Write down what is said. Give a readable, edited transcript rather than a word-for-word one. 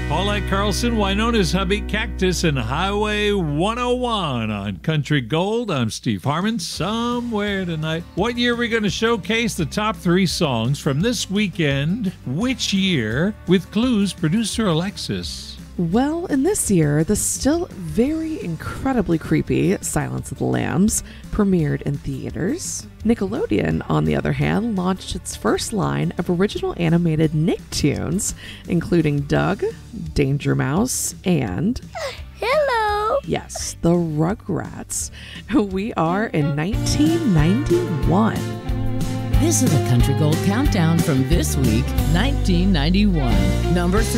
Paulette Carlson, Wynona's hubby, Cactus, and Highway 101 on Country Gold. I'm Steve Harmon. Somewhere tonight. What year are we going to showcase the top 3 songs from this weekend? Which year? With clues, producer Alexis. Well, in this year, the still very incredibly creepy Silence of the Lambs premiered in theaters. Nickelodeon, on the other hand, launched its first line of original animated Nicktoons, including Doug, Danger Mouse, and... Hello! Yes, the Rugrats. We are in 1991. This is a Country Gold Countdown from this week, 1991. Number 3.